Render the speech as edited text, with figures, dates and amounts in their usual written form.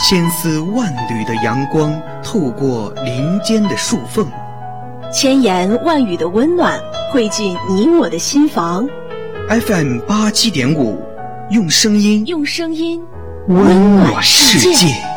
千丝万缕的阳光透过林间的树缝， 千言万语的温暖汇进你我的心房。 FM87.5，用声音温暖世界。